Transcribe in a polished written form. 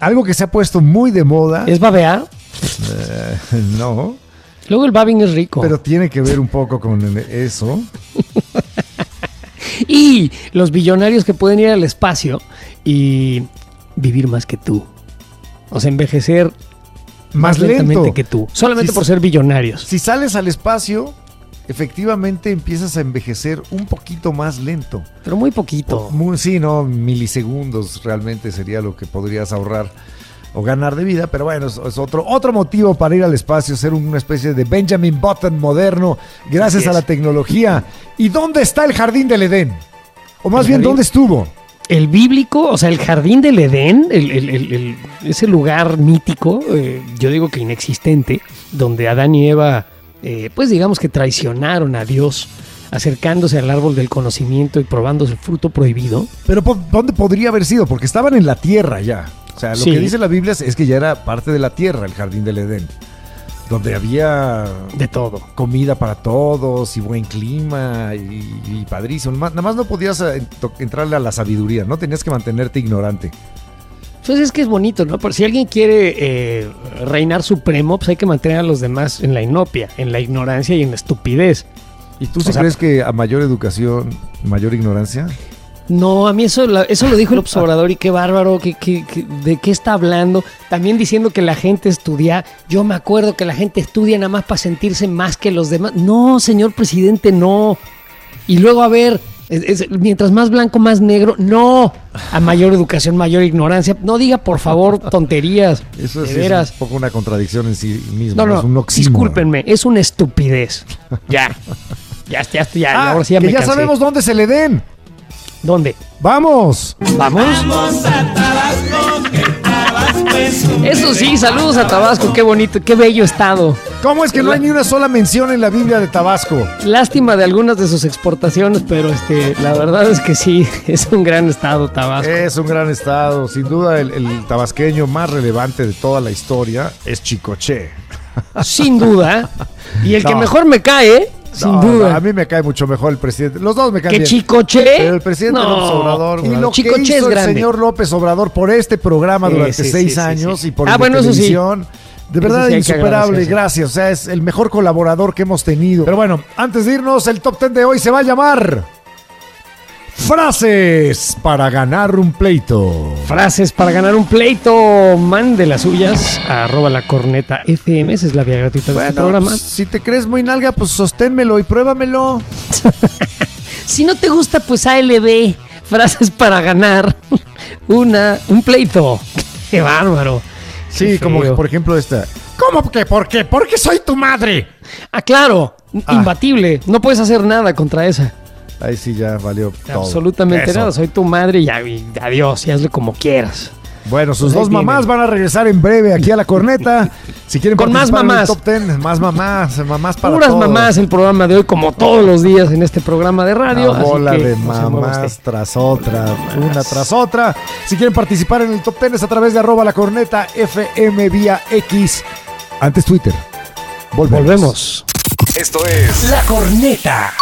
Algo que se ha puesto muy de moda. ¿Es babear? No. Luego el babing es rico. Pero tiene que ver un poco con eso. Y los billonarios que pueden ir al espacio y vivir más que tú. O sea, envejecer más lentamente que tú. Solamente por ser billonarios. Si sales al espacio, efectivamente empiezas a envejecer un poquito más lento. Pero muy poquito. Sí, no, milisegundos realmente sería lo que podrías ahorrar o ganar de vida, pero bueno, es otro motivo para ir al espacio, ser una especie de Benjamin Button moderno, gracias a la tecnología. ¿Y dónde está el jardín del Edén? O más bien, ¿dónde estuvo? El bíblico, o sea, el jardín del Edén, ese lugar mítico, yo digo que inexistente, donde Adán y Eva, pues digamos que traicionaron a Dios, acercándose al árbol del conocimiento y probando el fruto prohibido. Pero ¿dónde podría haber sido? Porque estaban en la tierra ya. O sea, lo que dice la Biblia es que ya era parte de la tierra el jardín del Edén, donde había de todo, comida para todos y buen clima y padrísimo. Nada más no podías entrarle a la sabiduría, ¿no? Tenías que mantenerte ignorante. Pues es que es bonito, ¿no? Por si alguien quiere reinar supremo, pues hay que mantener a los demás en la inopia, en la ignorancia y en la estupidez. ¿Y tú sí crees que a mayor educación, mayor ignorancia? No, a mí eso lo dijo el observador y qué bárbaro, ¿de qué está hablando? También diciendo que la gente estudia. Yo me acuerdo que la gente estudia nada más para sentirse más que los demás. No, señor presidente, no. Y luego, a ver, mientras más blanco, más negro. No, a mayor educación, mayor ignorancia. No diga, por favor, tonterías. Eso sí es un poco una contradicción en sí mismo. No, es un oxímoron. Discúlpenme, es una estupidez. Ya, ahora sí ya me cansé. Sabemos dónde se le den. ¿Dónde? ¡Vamos! ¿Vamos? Vamos a Tabasco, que Tabasco es un Eso sí, saludos a Tabasco, qué bonito, qué bello estado. ¿Cómo es que no hay ni una sola mención en la Biblia de Tabasco? Lástima de algunas de sus exportaciones, pero la verdad es que sí, es un gran estado Tabasco. Es un gran estado, sin duda el tabasqueño más relevante de toda la historia es Chicoche. Sin duda, y el que mejor me cae, sin duda. A mí me cae mucho mejor el presidente. Los dos me caen bien. ¿Que Chicoche? Pero el presidente López Obrador. Y lo Chicoche que hizo es grande. El señor López Obrador por este programa durante 6 años y por la televisión. De verdad insuperable, gracias. O sea, es el mejor colaborador que hemos tenido. Pero bueno, antes de irnos, el top 10 de hoy se va a llamar Frases para ganar un pleito. Frases para ganar un pleito. Mande las suyas a @lacornetafm. Esa es la vía gratuita de este programa. Si te crees muy nalga, pues sosténmelo y pruébamelo. Si no te gusta, pues ALB. Frases para ganar un pleito. ¡Qué bárbaro! Sí, como por ejemplo esta. ¿Cómo que por qué? Porque soy tu madre. Ah, claro. Imbatible. No puedes hacer nada contra esa. Ahí sí ya valió todo. Absolutamente nada. Soy tu madre y adiós. Y hazle como quieras. Bueno, sus dos mamás van a regresar en breve aquí a La Corneta. Si quieren con más mamás. En el top 10, más mamás para puras todos. Mamás el programa de hoy, como todos los días en este programa de radio. Una bola de mamás tras otra, una tras otra. Si quieren participar en el top 10 es a través de @lacornetafm vía X. Antes Twitter. Volvemos. Esto es La Corneta.